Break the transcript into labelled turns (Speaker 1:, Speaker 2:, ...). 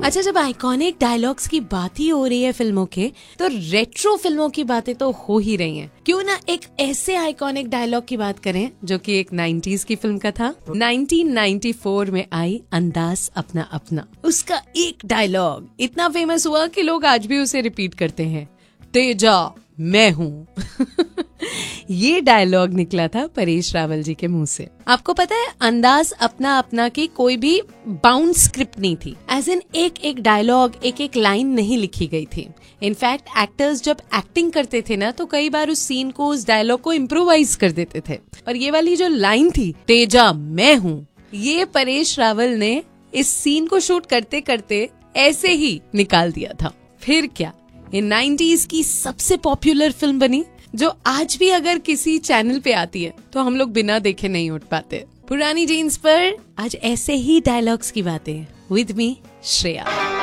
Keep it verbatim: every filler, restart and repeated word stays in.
Speaker 1: अच्छा, जब iconic dialogues की बात ही हो रही है फिल्मों के, तो रेट्रो फिल्मों की बातें तो हो ही रही हैं। क्यों ना एक ऐसे आइकॉनिक डायलॉग की बात करें जो कि एक नाइन्टीज की फिल्म का था। नाइनटीन नाइंटी फोर में आई अंदाज अपना अपना। उसका एक डायलॉग इतना फेमस हुआ कि लोग आज भी उसे रिपीट करते हैं, तेजा मैं हूँ। ये डायलॉग निकला था परेश रावल जी के मुंह से। आपको पता है, अंदाज अपना अपना की कोई भी बाउंड स्क्रिप्ट नहीं थी। एज इन एक एक डायलॉग, एक एक लाइन नहीं लिखी गई थी। इनफैक्ट एक्टर्स जब एक्टिंग करते थे ना, तो कई बार उस सीन को, उस डायलॉग को इम्प्रोवाइज कर देते थे। और ये वाली जो लाइन थी, तेजा मैं हूँ, ये परेश रावल ने इस सीन को शूट करते करते ऐसे ही निकाल दिया था। फिर क्या, ये नाइन्टीज की सबसे पॉपुलर फिल्म बनी, जो आज भी अगर किसी चैनल पे आती है तो हम लोग बिना देखे नहीं उठ पाते। पुरानी जीन्स पर आज ऐसे ही डायलॉग्स की बातें विद मी श्रेया।